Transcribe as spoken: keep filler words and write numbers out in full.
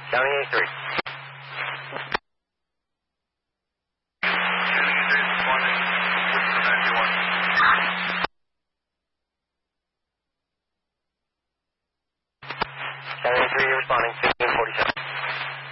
County A three. County A three, you're responding, fifteen forty-seven.